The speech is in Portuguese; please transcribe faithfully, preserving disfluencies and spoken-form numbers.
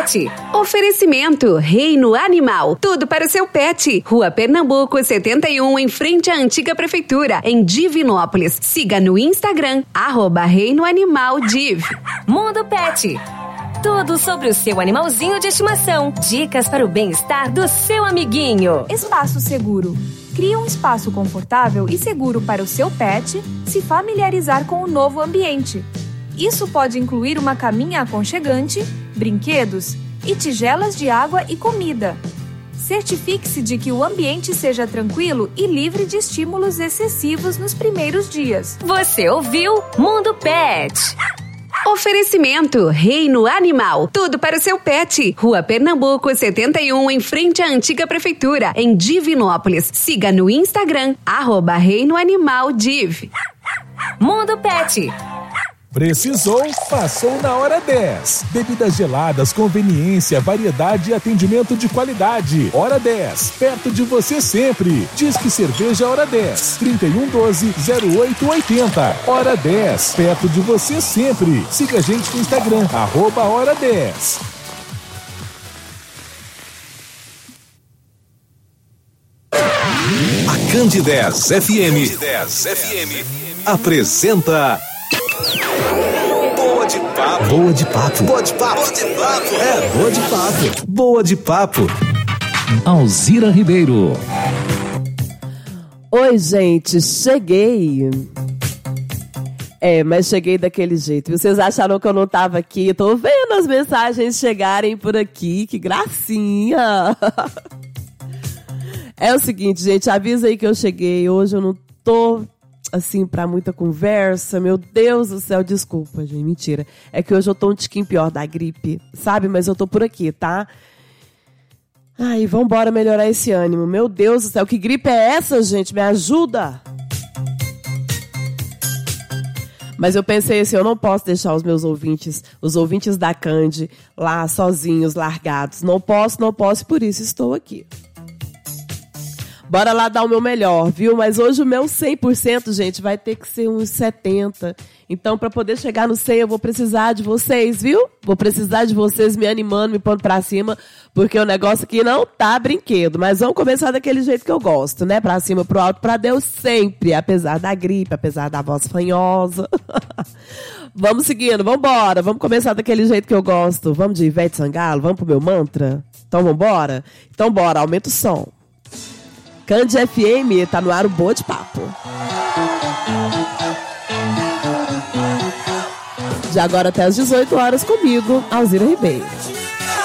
Pet. Oferecimento Reino Animal. Tudo para o seu pet. Rua Pernambuco, setenta e um, em frente à antiga prefeitura, em Divinópolis. Siga no Instagram, arroba Reino Animal Div. Mundo Pet. Tudo sobre o seu animalzinho de estimação. Dicas para o bem-estar do seu amiguinho. Espaço seguro. Crie um espaço confortável e seguro para o seu pet se familiarizar com o novo ambiente. Isso pode incluir uma caminha aconchegante, brinquedos e tigelas de água e comida. Certifique-se de que o ambiente seja tranquilo e livre de estímulos excessivos nos primeiros dias. Você ouviu Mundo Pet. Oferecimento Reino Animal. Tudo para o seu pet. Rua Pernambuco, setenta e um, em frente à antiga prefeitura, em Divinópolis. Siga no Instagram, arroba Reino Animal Div. Mundo Pet. Precisou? Passou na Hora dez. Bebidas geladas, conveniência, variedade e atendimento de qualidade. Hora dez, perto de você sempre. Disque Cerveja Hora dez, trinta e um doze, zero oito oitenta. Hora dez, perto de você sempre. Siga a gente no Instagram, arroba Hora dez. A Candidez F M, Candidez F M apresenta Boa de Papo. Boa de Papo. Boa de Papo. Boa de Papo. É, Boa de Papo. Boa de Papo. Alzira Ribeiro. Oi, gente, cheguei. É, mas cheguei daquele jeito. Vocês acharam que eu não tava aqui? Tô vendo as mensagens chegarem por aqui. Que gracinha. É o seguinte, gente, avisa aí que eu cheguei. Hoje eu não tô... assim, pra muita conversa. Meu Deus do céu, desculpa, gente, mentira. É que hoje eu tô um tiquinho pior da gripe, sabe? Mas eu tô por aqui, tá? Ai, vambora melhorar esse ânimo. Meu Deus do céu, que gripe é essa, gente? Me ajuda! Mas eu pensei assim, eu não posso deixar os meus ouvintes, os ouvintes da Candi, lá sozinhos, largados. Não posso, não posso, por isso estou aqui. Bora lá dar o meu melhor, viu? Mas hoje o meu cem por cento, gente, vai ter que ser uns setenta por cento. Então, para poder chegar no cem, eu vou precisar de vocês, viu? Vou precisar de vocês me animando, me pondo pra cima, porque o negócio aqui não tá brinquedo. Mas vamos começar daquele jeito que eu gosto, né? Pra cima, pro alto, pra Deus sempre. Apesar da gripe, apesar da voz fanhosa. Vamos seguindo, vambora. Vamos começar daquele jeito que eu gosto. Vamos de Ivete Sangalo? Vamos pro meu mantra? Então, vambora? Então, bora. Aumenta o som. Candi F M, tá no ar o Boa de Papo. De agora até às dezoito horas comigo, Alzira Ribeiro.